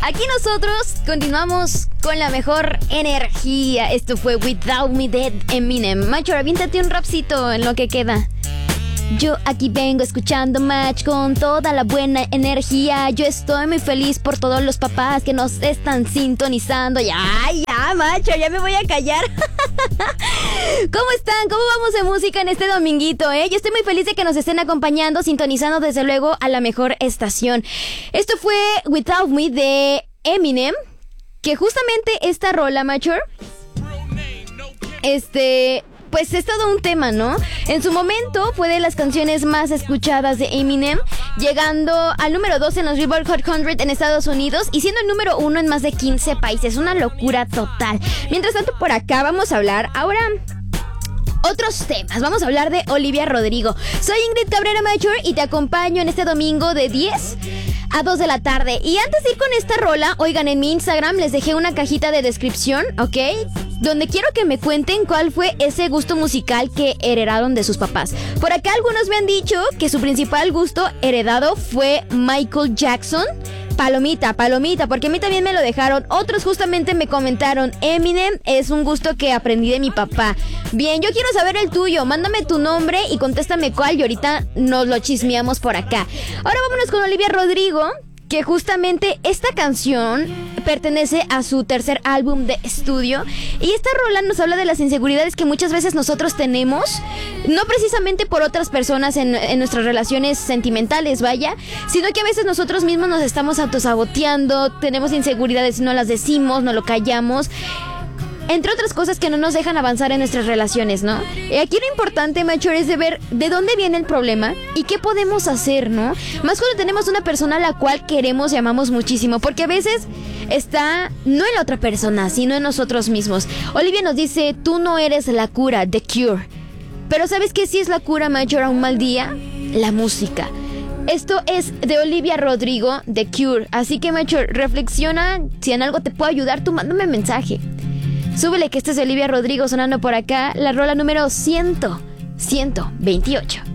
Aquí nosotros continuamos con la mejor energía. Esto fue Without Me de Eminem. Macho, aviéntate un rapcito en lo que queda. Yo aquí vengo escuchando Match con toda la buena energía. Yo estoy muy feliz por todos los papás que nos están sintonizando. Ya, macho, ya me voy a callar. ¿Cómo están? ¿Cómo vamos de música en este dominguito, Yo estoy muy feliz de que nos estén acompañando, sintonizando desde luego a la mejor estación. Esto fue Without Me de Eminem, que justamente esta rola, macho, pues es todo un tema, ¿no? En su momento fue de las canciones más escuchadas de Eminem, llegando al número 2 en los Billboard Hot 100 en Estados Unidos y siendo el número 1 en más de 15 países. Una locura total. Mientras tanto, por acá vamos a hablar ahora otros temas. Vamos a hablar de Olivia Rodrigo. Soy Ingrid Cabrera Mature y te acompaño en este domingo de 10 a 2 de la tarde. Y antes de ir con esta rola, oigan, en mi Instagram les dejé una cajita de descripción, ¿ok? Donde quiero que me cuenten cuál fue ese gusto musical que heredaron de sus papás. Por acá algunos me han dicho que su principal gusto heredado fue Michael Jackson. Palomita, porque a mí también me lo dejaron. Otros justamente me comentaron, Eminem es un gusto que aprendí de mi papá. Bien, yo quiero saber el tuyo. Mándame tu nombre y contéstame cuál y ahorita nos lo chismeamos por acá. Ahora vámonos con Olivia Rodrigo, que justamente esta canción pertenece a su tercer álbum de estudio. Y esta rola nos habla de las inseguridades que muchas veces nosotros tenemos, no precisamente por otras personas en nuestras relaciones sentimentales, vaya, sino que a veces nosotros mismos nos estamos autosaboteando, tenemos inseguridades y no las decimos, no lo callamos, entre otras cosas que no nos dejan avanzar en nuestras relaciones, ¿no? Y aquí lo importante, macho, es de ver de dónde viene el problema y qué podemos hacer, ¿no? Más cuando tenemos una persona a la cual queremos y amamos muchísimo, porque a veces está no en la otra persona, sino en nosotros mismos. Olivia nos dice, tú no eres la cura, The Cure. Pero ¿sabes qué sí es la cura, macho, a un mal día? La música. Esto es de Olivia Rodrigo, The Cure. Así que, macho, reflexiona. Si en algo te puedo ayudar, tú mándame mensaje. Súbele que este es Olivia Rodrigo sonando por acá, la rola número 128.